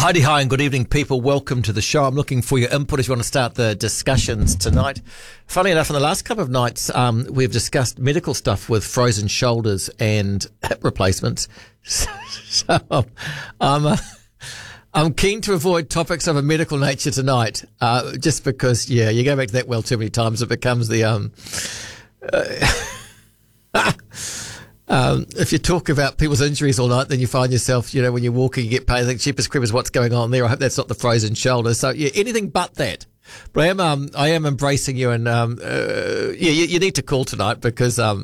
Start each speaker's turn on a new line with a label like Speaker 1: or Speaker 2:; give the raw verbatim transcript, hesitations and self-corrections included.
Speaker 1: Heidi, hi, and good evening, people. Welcome to the show. I'm looking for your input if you want to start the discussions tonight. Funnily enough, in the last couple of nights, um, we've discussed medical stuff with frozen shoulders and hip replacements. So, so um, I'm, uh, I'm keen to avoid topics of a medical nature tonight, uh, just because, yeah, you go back to that well too many times, it becomes the... Um, uh, Um, if you talk about people's injuries all night, then you find yourself, you know, when you're walking, you get paid. I think cheapest crib is what's going on there. I hope that's not the frozen shoulder. So, yeah, anything but that. But I am, um, I am embracing you, and um, uh, yeah, you, you need to call tonight because um,